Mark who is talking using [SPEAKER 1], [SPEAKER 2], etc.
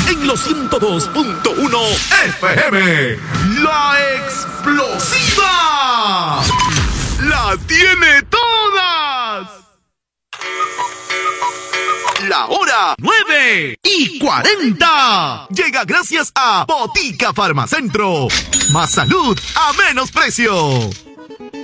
[SPEAKER 1] en los 102.1 FM. La Explosiva la tiene todas. La hora 9:40. Llega gracias a Botica Farmacentro. Más salud a menos precio.